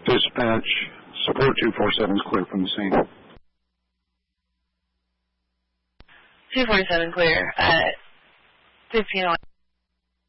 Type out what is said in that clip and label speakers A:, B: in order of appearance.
A: Dispatch, support 247 is clear from the scene.
B: 247 clear. 15